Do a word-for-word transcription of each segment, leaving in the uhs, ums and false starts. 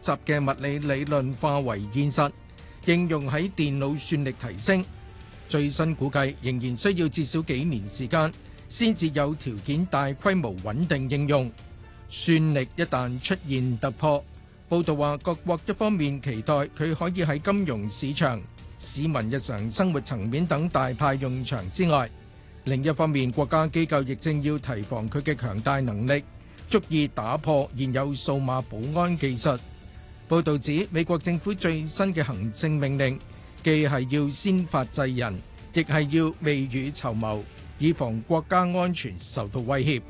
雜嘅物理理論化為現實，應用喺電腦算力提升。最新估計仍然需要至少幾年時間，先至有條件大規模穩定應用。算力一旦出現突破，報道話各國一方面期待佢可以喺金融市場、市民日常生活層面等大派用場之外，另一方面國家機構亦正要提防佢嘅強大能力足以打破現有數碼保安技術。報道指美國政府最新嘅行政命令既係要先發制人，亦係要未雨綢繆，以防國家安全受到威脅。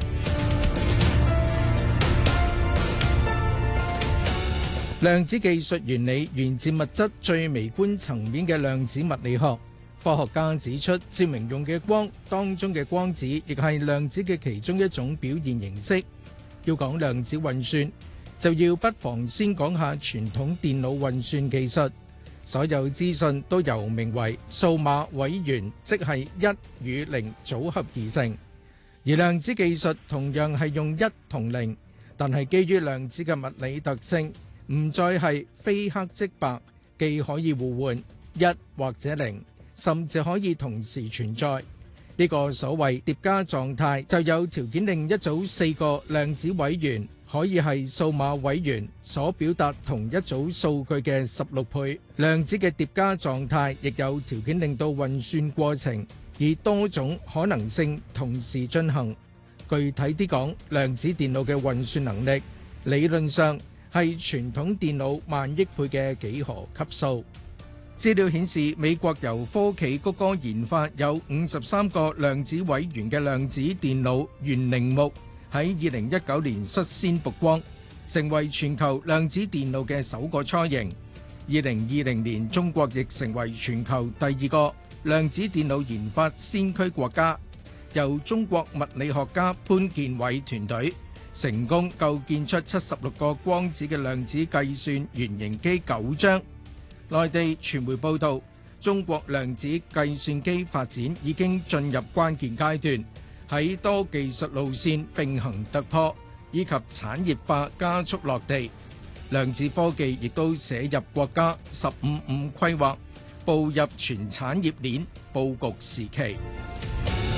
量子技術原理源自物質最微觀層面嘅量子物理學。科學家指出，照明用嘅光當中嘅光子，亦係量子嘅其中一種表現形式。要講量子運算，就要不妨先講下傳統電腦運算技術。所有資訊都由名為數碼位元，即係一與零組合而成。而量子技術同樣係用一同零，但係基於量子嘅物理特性，唔再係非黑即白，既可以互換一或者零，甚至可以同時存在。呢個所謂疊加狀態，就有條件令一組四個量子位元可以係數碼位元所表達同一組數據嘅十六倍。量子嘅疊加狀態亦有條件令到運算過程以多種可能性同時進行。具體啲講，量子電腦嘅運算能力理論上係傳統電腦萬億倍嘅幾何級數。資料顯示，美國由科企谷歌研發有五十三個量子位元嘅量子電腦原鈴木，喺二零一九年率先曝光，成為全球量子電腦嘅首個雛形。二零二零年，中國亦成為全球第二個量子電腦研發先驅國家，由中國物理學家潘建偉團隊成功構建出七十六個光子嘅量子計算原型機九張。內地傳媒報道，中國量子計算機發展已經進入關鍵階段，喺多技術路線並行突破，以及產業化加速落地。量子科技亦都寫入國家十五五規劃，步入全產業鏈佈局時期。